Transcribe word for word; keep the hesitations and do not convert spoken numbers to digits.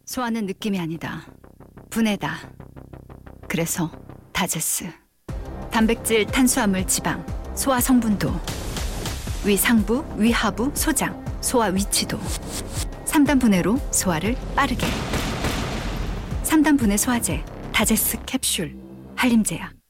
소화는 느낌이 아니다. 분해다. 그래서 다제스. 단백질, 탄수화물, 지방, 소화 성분도, 위 상부, 위 하부, 소장, 소화 위치도. 삼 단 분해로 소화를 빠르게. 삼 단 분해 소화제, 다제스 캡슐, 한림제약.